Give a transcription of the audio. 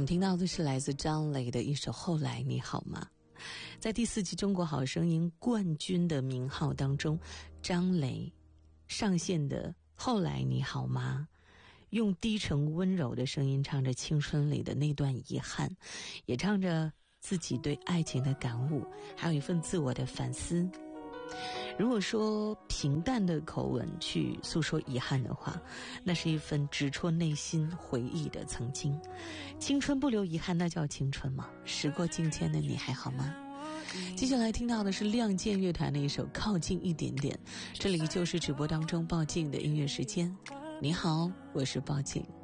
们听到的是来自张磊的一首《后来你好吗》。在第4季中国好声音冠军的名号当中，张磊上线的《后来你好吗》，用低沉温柔的声音唱着青春里的那段遗憾，也唱着自己对爱情的感悟，还有一份自我的反思。如果说平淡的口吻去诉说遗憾的话，那是一份直戳内心回忆的曾经。青春不留遗憾，那叫青春吗？时过境迁的你还好吗？接下来听到的是亮剑乐团的一首《靠近一点点》，这里就是直播当中报静的音乐时间。你好，我是报静。